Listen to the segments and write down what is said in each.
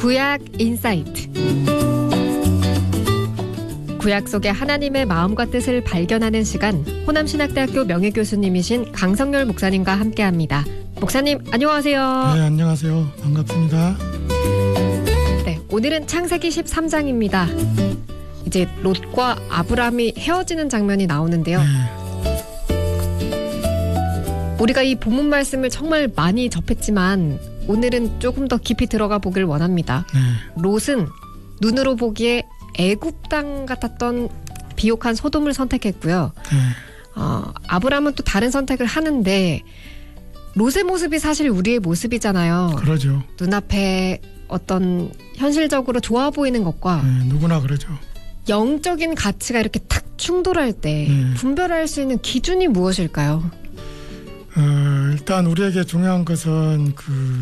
구약 인사이트. 구약 속의 하나님의 마음과 뜻을 발견하는 시간, 호남신학대학교 명예교수님이신 강성열 목사님과 함께합니다. 목사님 안녕하세요. 네, 안녕하세요. 반갑습니다. 네, 오늘은 창세기 13장입니다. 이제 롯과 아브라함이 헤어지는 장면이 나오는데요. 우리가 이 본문 말씀을 정말 많이 접했지만 오늘은 조금 더 깊이 들어가 보길 원합니다. 롯은 눈으로 보기에 애굽 땅 같았던 비옥한 소돔을 선택했고요. 아브라함은 또 다른 선택을 하는데 롯의 모습이 사실 우리의 모습이잖아요. 그러죠. 눈앞에 어떤 현실적으로 좋아 보이는 것과 누구나 그러죠. 영적인 가치가 이렇게 탁 충돌할 때 분별할 수 있는 기준이 무엇일까요? 일단 우리에게 중요한 것은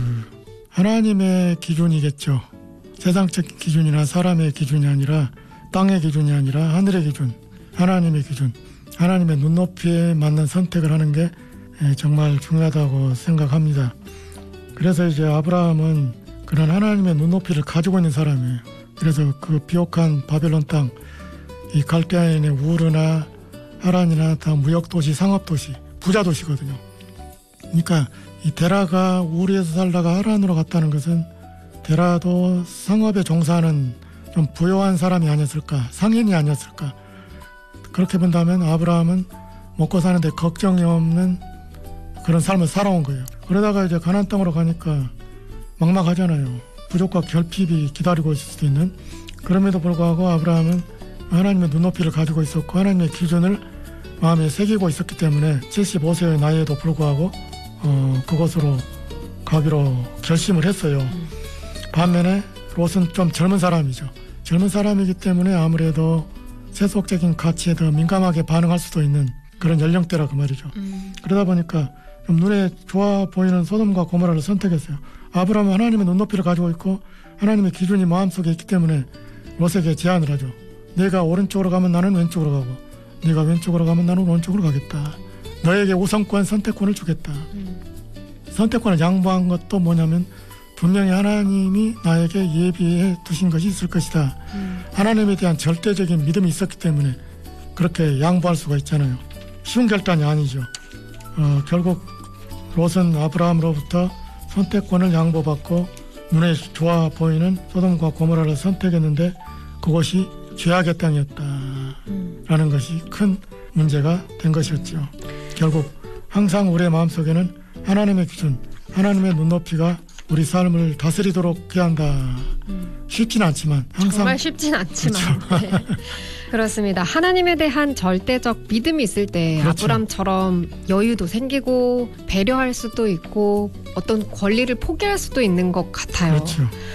하나님의 기준이겠죠. 세상적 기준이나 사람의 기준이 아니라 땅의 기준이 아니라 하늘의 기준, 하나님의 기준, 하나님의 눈높이에 맞는 선택을 하는 게 정말 중요하다고 생각합니다. 그래서 이제 아브라함은 그런 하나님의 눈높이를 가지고 있는 사람이에요. 그래서 그 비옥한 바벨론 땅, 이 갈대아인의 우르나 하란이나 다 무역도시, 상업도시, 부자도시거든요. 그러니까 이 데라가 우르에서 살다가 하란으로 갔다는 것은 데라도 상업에 종사하는 좀 부유한 사람이 아니었을까, 상인이 아니었을까. 그렇게 본다면 아브라함은 먹고 사는데 걱정이 없는 그런 삶을 살아온 거예요. 그러다가 이제 가나안 땅으로 가니까 막막하잖아요. 부족과 결핍이 기다리고 있을 수도 있는. 그럼에도 불구하고 아브라함은 하나님의 눈높이를 가지고 있었고 하나님의 기준을 마음에 새기고 있었기 때문에 75세의 나이에도 불구하고 그곳으로 가기로 결심을 했어요. 반면에 롯은 좀 젊은 사람이죠. 젊은 사람이기 때문에 아무래도 세속적인 가치에 더 민감하게 반응할 수도 있는 그런 연령대라 그 말이죠. 그러다 보니까 좀 눈에 좋아 보이는 소돔과 고모라를 선택했어요. 아브라함은 하나님의 눈높이를 가지고 있고 하나님의 기준이 마음속에 있기 때문에 롯에게 제안을 하죠. 내가 오른쪽으로 가면 나는 왼쪽으로 가고 네가 왼쪽으로 가면 나는 오른쪽으로 가겠다. 너에게 우선권 선택권을 주겠다. 선택권을 양보한 것도 뭐냐면 분명히 하나님이 나에게 예비해 두신 것이 있을 것이다. 하나님에 대한 절대적인 믿음이 있었기 때문에 그렇게 양보할 수가 있잖아요. 쉬운 결단이 아니죠. 결국 롯은 아브라함으로부터 선택권을 양보받고 눈에 좋아 보이는 소돔과 고모라를 선택했는데 그것이 죄악의 땅이었다라는 것이 큰 문제가 된 것이었죠. 결국 항상 우리의 마음속에는 하나님의 기준, 하나님의 눈높이가 우리 삶을 다스리도록 해야 한다. 쉽진 않지만 항상 정말 쉽진 않지만 그렇죠. 네. 그렇습니다. 하나님에 대한 절대적 믿음이 있을 때 그렇죠. 아브람처럼 여유도 생기고 배려할 수도 있고 어떤 권리를 포기할 수도 있는 것 같아요. 그렇죠.